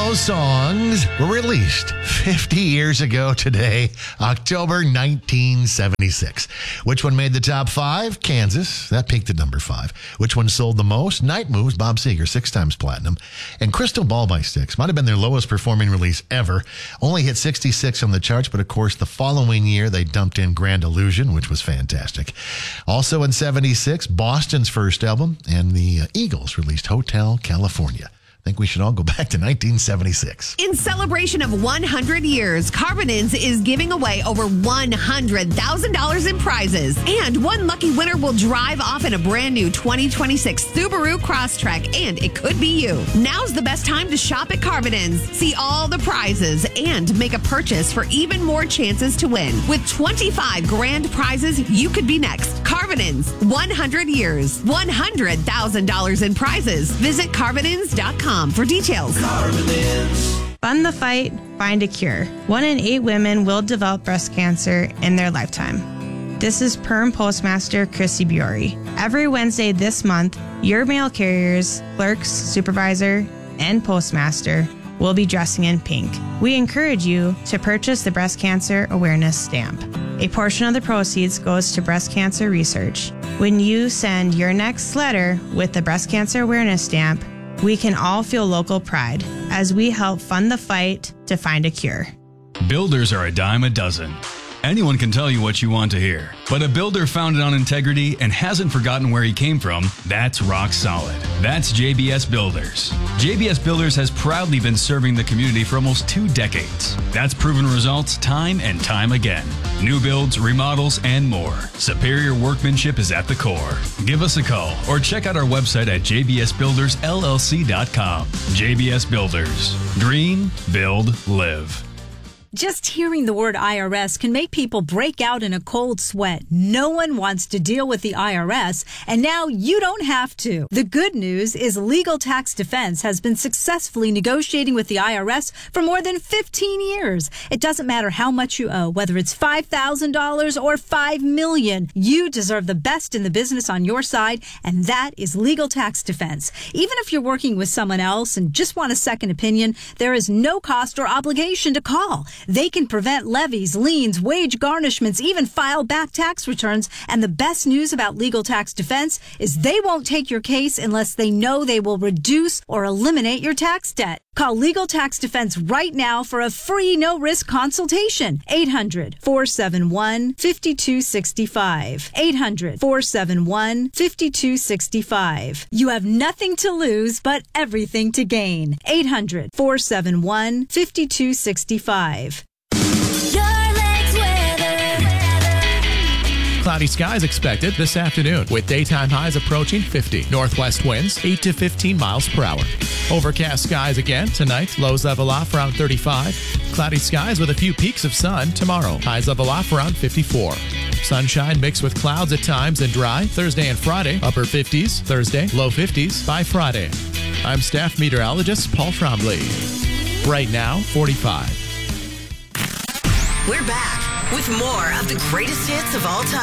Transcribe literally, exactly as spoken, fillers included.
those songs were released fifty years ago today, October nineteen seventy-six. Which one made the top five? Kansas. That peaked at number five. Which one sold the most? Night Moves, Bob Seger, six times platinum. And Crystal Ball by Styx might have been their lowest performing release ever. Only hit sixty-six on the charts, but of course the following year they dumped in Grand Illusion, which was fantastic. Also in seventy-six, Boston's first album, and the uh, Eagles released Hotel California. I think we should all go back to nineteen seventy-six. In celebration of one hundred years, Carbonins is giving away over one hundred thousand dollars in prizes. And one lucky winner will drive off in a brand new twenty twenty-six Subaru Crosstrek, and it could be you. Now's the best time to shop at Carbonins. See all the prizes and make a purchase for even more chances to win. With twenty-five grand prizes, you could be next. Carbonins, one hundred years, one hundred thousand dollars in prizes. Visit carbonins dot com for details. Fund the fight, find a cure. One in eight women will develop breast cancer in their lifetime. This is Perm Postmaster Chrissy Biori. Every Wednesday this month, your mail carriers, clerks, supervisor, and postmaster will be dressing in pink. We encourage you to purchase the Breast Cancer Awareness Stamp. A portion of the proceeds goes to breast cancer research. When you send your next letter with the Breast Cancer Awareness Stamp, we can all feel local pride as we help fund the fight to find a cure. Builders are a dime a dozen. Anyone can tell you what you want to hear. But a builder founded on integrity and hasn't forgotten where he came from, that's rock solid. That's J B S Builders. J B S Builders has proudly been serving the community for almost two decades. That's proven results time and time again. New builds, remodels, and more. Superior workmanship is at the core. Give us a call or check out our website at j b s builders l l c dot com. J B S Builders. Dream, build, live. Just hearing the word I R S can make people break out in a cold sweat. No one wants to deal with the I R S, and now you don't have to. The good news is Legal Tax Defense has been successfully negotiating with the I R S for more than fifteen years. It doesn't matter how much you owe, whether it's five thousand dollars or five million dollars. You deserve the best in the business on your side, and that is Legal Tax Defense. Even if you're working with someone else and just want a second opinion, there is no cost or obligation to call. They can prevent levies, liens, wage garnishments, even file back tax returns. And the best news about Legal Tax Defense is they won't take your case unless they know they will reduce or eliminate your tax debt. Call Legal Tax Defense right now for a free no-risk consultation. eight hundred, four seven one, five two six five. eight hundred, four seven one, five two six five. You have nothing to lose but everything to gain. eight hundred, four seven one, five two six five. Cloudy skies expected this afternoon with daytime highs approaching fifty. Northwest winds eight to fifteen miles per hour. Overcast skies again tonight. Lows level off around thirty-five. Cloudy skies with a few peaks of sun tomorrow. Highs level off around fifty-four. Sunshine mixed with clouds at times and dry. Thursday and Friday, upper fifties. Thursday, low fifties by Friday. I'm staff meteorologist Paul Trombley. Right now, forty-five. We're back with more of the greatest hits of all time.